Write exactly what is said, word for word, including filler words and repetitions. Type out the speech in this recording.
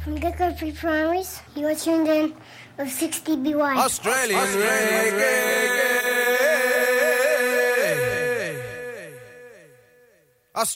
From Dicker Free Primaries, you are tuned in with sixty B Y. Australian, Australian reggae.